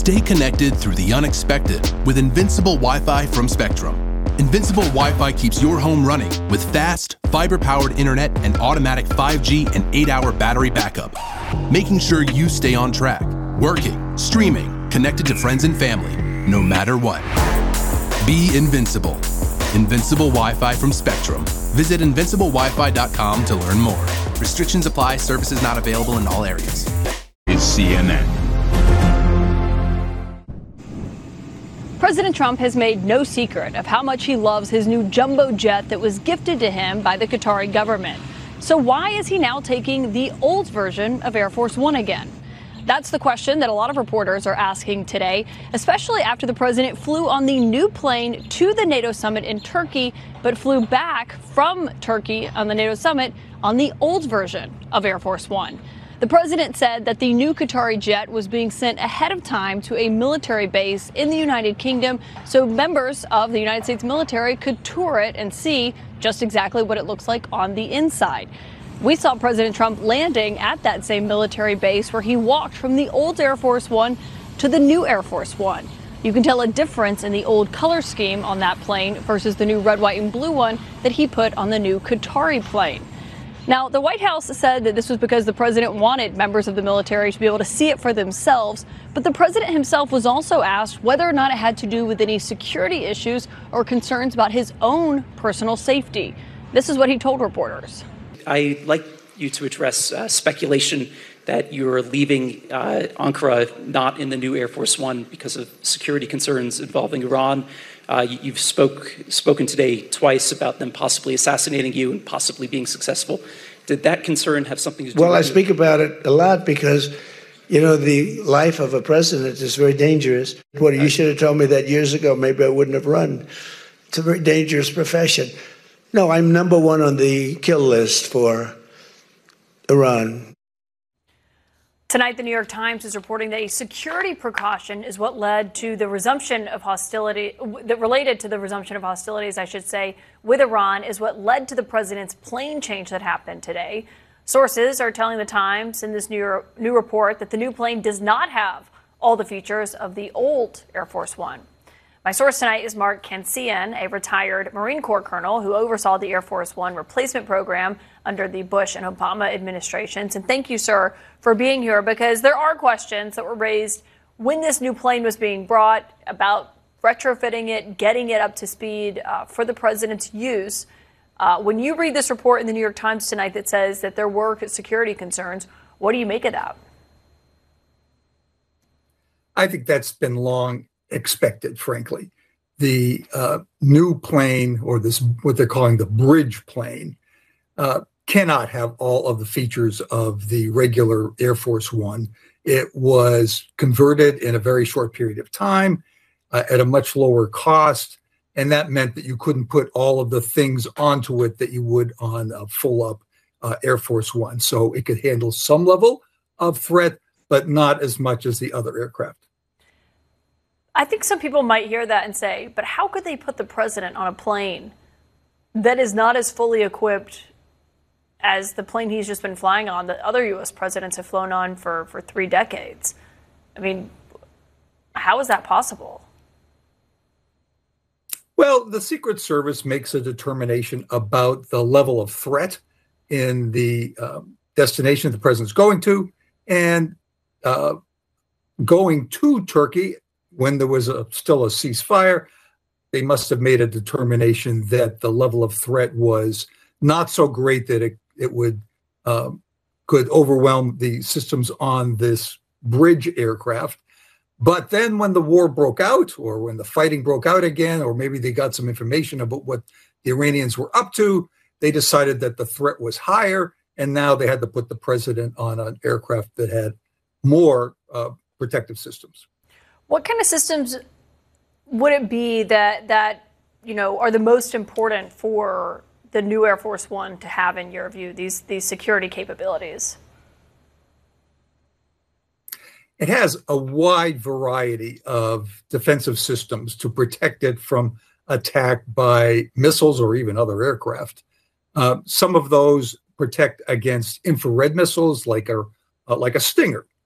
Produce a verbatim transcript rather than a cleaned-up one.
Stay connected through the unexpected with Invincible Wi-Fi from Spectrum. Invincible Wi-Fi keeps your home running with fast, fiber-powered internet and automatic five G and eight hour battery backup, making sure you stay on track, working, streaming, connected to friends and family, no matter what. Be invincible. Invincible Wi-Fi from Spectrum. Visit invincible wi fi dot com to learn more. Restrictions apply. Services not available in all areas. Is C N N. President Trump has made no secret of how much he loves his new jumbo jet that was gifted to him by the Qatari government. So why is he now taking the old version of Air Force One again? That's the question that a lot of reporters are asking today, especially after the president flew on the new plane to the NATO summit in Turkey, but flew back from Turkey on the NATO summit on the old version of Air Force One. The president said that the new Qatari jet was being sent ahead of time to a military base in the United Kingdom so members of the United States military could tour it and see just exactly what it looks like on the inside. We saw President Trump landing at that same military base where he walked from the old Air Force One to the new Air Force One. You can tell a difference in the old color scheme on that plane versus the new red, white, and blue one that he put on the new Qatari plane. Now, the White House said that this was because the president wanted members of the military to be able to see it for themselves. But the president himself was also asked whether or not it had to do with any security issues or concerns about his own personal safety. This is what he told reporters. I'd like you to address uh, speculation that you're leaving uh, Ankara not in the new Air Force One because of security concerns involving Iran. Uh, you've spoke, spoken today twice about them possibly assassinating you and possibly being successful. Did that concern have something to do well, with I it? speak about it a lot because, you know, the life of a president is very dangerous. What, you should have told me that years ago. Maybe I wouldn't have run. It's a very dangerous profession. No, I'm number one on the kill list for Iran. Tonight, the New York Times is reporting that a security precaution is what led to the resumption of hostility, that related to the resumption of hostilities, I should say, with Iran, is what led to the president's plane change that happened today. Sources are telling the Times in this new, new report that the new plane does not have all the features of the old Air Force One. My source tonight is Mark Cancian, a retired Marine Corps colonel who oversaw the Air Force One replacement program under the Bush and Obama administrations. And thank you, sir, for being here, because there are questions that were raised when this new plane was being brought about retrofitting it, getting it up to speed uh, for the president's use. Uh, when you read this report in the New York Times tonight that says that there were security concerns, what do you make of that? I think that's been long expected, frankly. The uh, new plane, or this what they're calling the bridge plane, uh, cannot have all of the features of the regular Air Force One. It was converted in a very short period of time uh, at a much lower cost, and that meant that you couldn't put all of the things onto it that you would on a full-up uh, Air Force One. So it could handle some level of threat, but not as much as the other aircraft. I think some people might hear that and say, but how could they put the president on a plane that is not as fully equipped as the plane he's just been flying on that other U S presidents have flown on for, for three decades? I mean, how is that possible? Well, the Secret Service makes a determination about the level of threat in the um, destination the president's going to, and uh, going to Turkey when there was a, still a ceasefire, they must have made a determination that the level of threat was not so great that it, it would um, could overwhelm the systems on this bridge aircraft. But then when the war broke out, or when the fighting broke out again, or maybe they got some information about what the Iranians were up to, they decided that the threat was higher, and now they had to put the president on an aircraft that had more uh, protective systems. What kind of systems would it be that, that you know, are the most important for the new Air Force One to have, in your view, these, these security capabilities? It has a wide variety of defensive systems to protect it from attack by missiles or even other aircraft. Uh, some of those protect against infrared missiles, like a uh, like a Stinger,